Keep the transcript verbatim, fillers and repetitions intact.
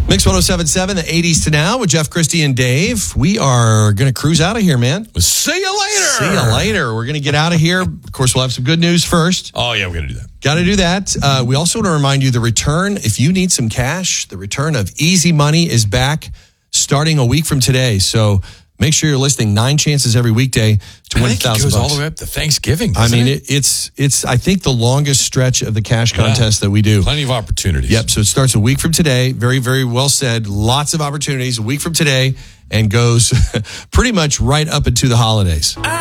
Mix one oh seven point seven, the eighties to now with Jeff, Christy, and Dave. We are going to cruise out of here, man. See you later. See you later. We're going to get out of here. Of course, we'll have some good news first. Oh, yeah, we're going to do that. Got to do that. Uh, we also want to remind you the return, if you need some cash, the return of Easy Money is back starting a week from today. So make sure you're listening. Nine chances every weekday to I win a think it thousand goes bucks. all the way up to Thanksgiving. I mean, it? it, it's, it's, I think, the longest stretch of the cash Yeah. contest that we do. Plenty of opportunities. Yep. So it starts a week from today. Very, very well said. Lots of opportunities a week from today and goes pretty much right up into the holidays.